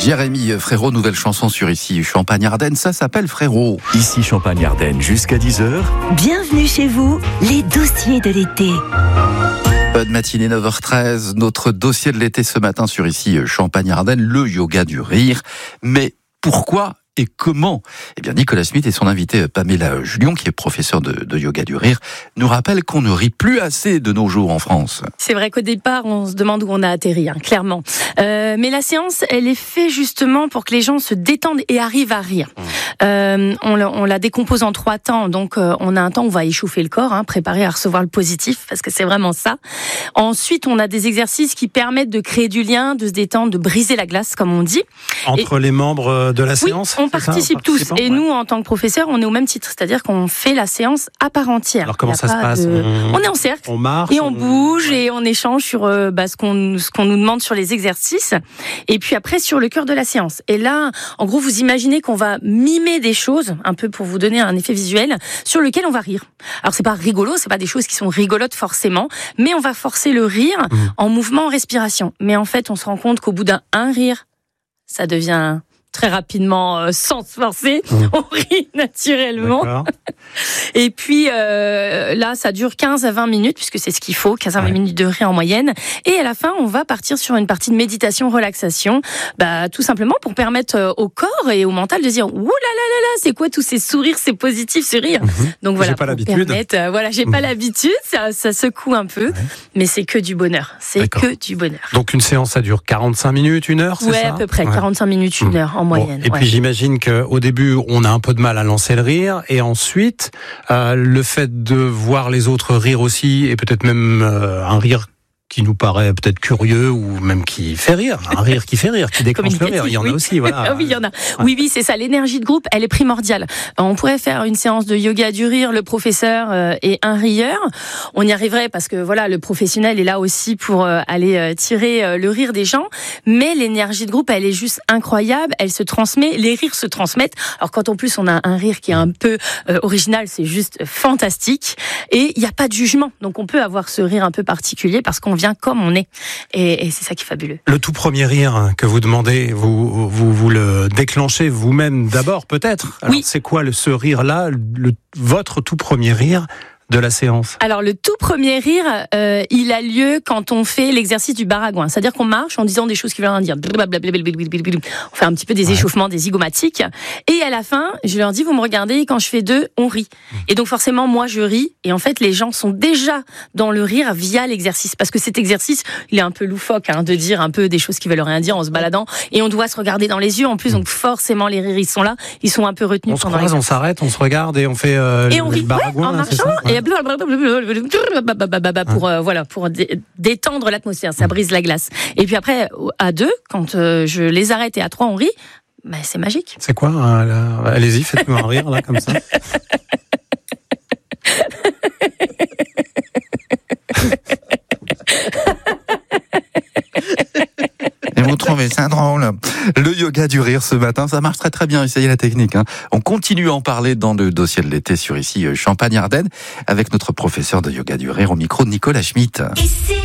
Jérémy Frérot, nouvelle chanson sur Ici Champagne-Ardenne, ça s'appelle Frérot. Ici Champagne-Ardenne jusqu'à 10h. Bienvenue chez vous, les dossiers de l'été. Bonne matinée, 9h13, notre dossier de l'été ce matin sur Ici Champagne-Ardenne, le yoga du rire. Mais pourquoi et comment ? Eh bien, Nicolas Schmitt et son invité Pamela Julion, qui est professeure de yoga du rire, nous rappellent qu'on ne rit plus assez de nos jours en France. C'est vrai qu'au départ, on se demande où on a atterri, clairement. Mais la séance, elle est faite justement pour que les gens se détendent et arrivent à rire. On la décompose en 3 temps. Donc, on a un temps où on va échauffer le corps, préparer à recevoir le positif, parce que c'est vraiment ça. Ensuite, on a des exercices qui permettent de créer du lien, de se détendre, de briser la glace, comme on dit. Entre les membres de la séance ? On participe tous. Et nous, en tant que professeurs, on est au même titre. C'est-à-dire qu'on fait la séance à part entière. Alors, comment ça se passe ? On est en cercle. On marche. Et on bouge et on échange sur ce qu'on nous demande sur les exercices. Et puis après, sur le cœur de la séance. Et là, en gros, vous imaginez qu'on va mimer des choses, un peu pour vous donner un effet visuel, sur lequel on va rire. Alors, c'est pas rigolo, c'est pas des choses qui sont rigolotes forcément, mais on va forcer le rire en mouvement, en respiration. Mais en fait, on se rend compte qu'au bout d'un rire, ça devient très rapidement sans se forcer, on rit naturellement. D'accord. Et puis là, ça dure 15 à 20 minutes, puisque c'est ce qu'il faut, 15 à 20 minutes de rire en moyenne. Et à la fin, on va partir sur une partie de méditation, relaxation, tout simplement pour permettre au corps et au mental de dire « Ouh là là là là, c'est quoi tous ces sourires, c'est positif, ce rire ?» Donc voilà, j'ai pas l'habitude. J'ai pas l'habitude, ça secoue un peu, mais c'est que du bonheur. Que du bonheur. Donc une séance, ça dure 45 minutes, 1 heure, c'est ça ? Ouais, à peu près, 45 minutes, 1 heure en moyenne. Et puis j'imagine qu'au début, on a un peu de mal à lancer le rire, et ensuite, le fait de voir les autres rire aussi, et peut-être même un rire qui nous paraît peut-être curieux ou même qui fait rire, un rire qui fait rire, qui déclenche le rire. Il y en a aussi, voilà. Oui, il y en a. Oui, c'est ça. L'énergie de groupe, elle est primordiale. On pourrait faire une séance de yoga du rire, le professeur et un rieur. On y arriverait parce que voilà, le professionnel est là aussi pour aller tirer le rire des gens. Mais l'énergie de groupe, elle est juste incroyable. Elle se transmet. Les rires se transmettent. Alors quand en plus on a un rire qui est un peu original, c'est juste fantastique. Et il n'y a pas de jugement. Donc on peut avoir ce rire un peu particulier parce qu'on vient comme on est. Et c'est ça qui est fabuleux. Le tout premier rire que vous demandez, vous le déclenchez vous-même d'abord, peut-être. Alors, c'est quoi ce rire-là, votre tout premier rire de la séance? Alors le tout premier rire, il a lieu quand on fait l'exercice du baragouin, c'est-à-dire qu'on marche en disant des choses qui veulent rien dire. On fait un petit peu des échauffements, des zygomatiques, et à la fin, je leur dis vous me regardez, et quand je fais 2, on rit. Et donc forcément moi je ris, et en fait les gens sont déjà dans le rire via l'exercice, parce que cet exercice, il est un peu loufoque, de dire un peu des choses qui veulent rien dire en se baladant, et on doit se regarder dans les yeux en plus, donc forcément les rires ils sont là, ils sont un peu retenus. On se croise, on s'arrête, on se regarde et on fait et on rit, le baragouin, en marchant. Pour détendre l'atmosphère, ça brise la glace. Et puis après, à 2, quand je les arrête, et à 3, on rit, c'est magique. C'est quoi allez-y, faites-moi un rire, là, comme ça. Et vous trouvez ça drôle ? Le yoga du rire ce matin, ça marche très très bien, essayez la technique. On continue à en parler dans le dossier de l'été sur Ici Champagne-Ardenne avec notre professeur de yoga du rire au micro de Nicolas Schmitt.